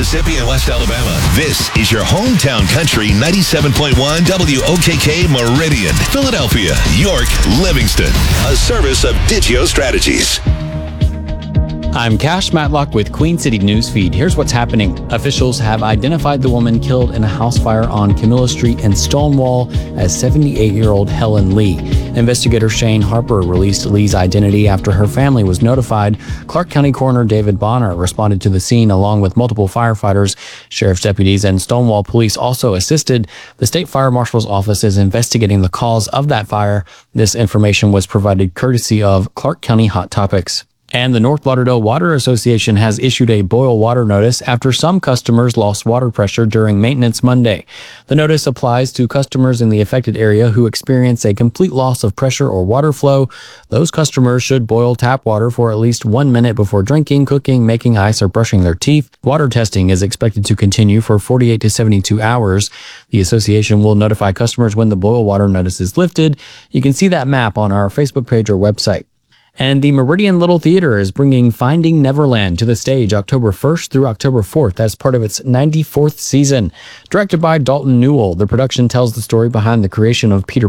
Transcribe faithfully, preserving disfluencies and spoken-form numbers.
Mississippi, and West Alabama. This is your hometown country ninety-seven point one W O K K Meridian, Philadelphia, York, Livingston. A service of Digio Strategies. I'm Cash Matlock with Queen City Newsfeed. Here's what's happening. Officials have identified the woman killed in a house fire on Camilla Street in Stonewall as seventy-eight-year-old Helen Lee. Investigator Shane Harper released Lee's identity after her family was notified. Clark County Coroner David Bonner responded to the scene along with multiple firefighters. Sheriff's deputies and Stonewall police also assisted. The state fire marshal's office is investigating the cause of that fire. This information was provided courtesy of Clark County Hot Topics. And the North Lauderdale Water Association has issued a boil water notice after some customers lost water pressure during maintenance Monday. The notice applies to customers in the affected area who experience a complete loss of pressure or water flow. Those customers should boil tap water for at least one minute before drinking, cooking, making ice, or brushing their teeth. Water testing is expected to continue for forty-eight to seventy-two hours. The association will notify customers when the boil water notice is lifted. You can see that map on our Facebook page or website. And the Meridian Little Theater is bringing Finding Neverland to the stage October first through October fourth as part of its ninety-fourth season. Directed by Dalton Newell, the production tells the story behind the creation of Peter